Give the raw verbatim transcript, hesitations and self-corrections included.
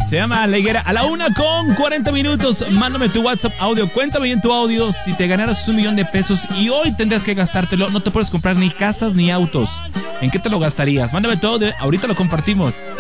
Se llama La Higuera. A la una con cuarenta minutos. Mándame tu WhatsApp audio. Cuéntame en tu audio si te ganaras un millón de pesos y hoy tendrías que gastártelo. No te puedes comprar ni casas ni autos. ¿En qué te lo gastarías? Mándame todo. Ahorita lo compartimos.